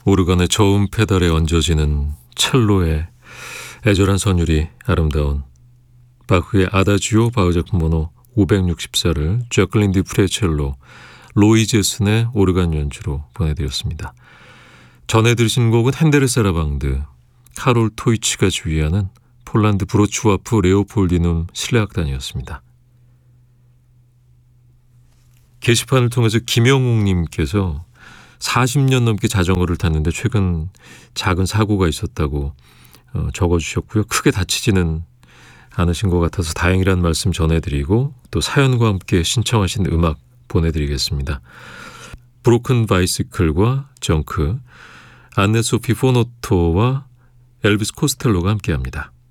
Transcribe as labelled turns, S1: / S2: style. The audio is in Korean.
S1: 오르간의 저음 페달에 얹어지는 첼로의 애절한 선율이 아름다운 바흐의 아다지오 바흐작품 번호 564를 저클린 디프레 첼로, 로이 제슨의 오르간 연주로 보내드렸습니다. 전해 들으신 곡은 핸델의 사라방드, 카롤 토이치가 주의하는 폴란드 브로츠와프 레오폴디눔 실내악단이었습니다. 게시판을 통해서 김영웅님께서 40년 넘게 자전거를 탔는데 최근 작은 사고가 있었다고 적어주셨고요. 크게 다치지는 않으신 것 같아서 다행이란 말씀 전해드리고 또 사연과 함께 신청하신 음악 보내드리겠습니다. 브로큰 바이시클과 정크, 안네 소피 포노토와 엘비스 코스텔로가 함께합니다.